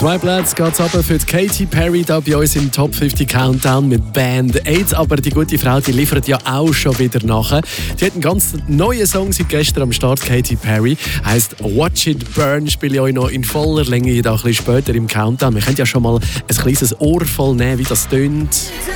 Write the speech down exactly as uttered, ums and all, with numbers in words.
Zwei Plätze geht's runter für die Katy Perry da bei uns im Top fünfzig Countdown mit Band aid. Aber die gute Frau, die liefert ja auch schon wieder nach. Die hat einen ganz neuen Song seit gestern am Start, Katy Perry. Heisst Watch It Burn, spiele ich euch noch in voller Länge da ein bisschen später im Countdown. Wir können ja schon mal ein kleines Ohr voll nehmen, wie das tönt.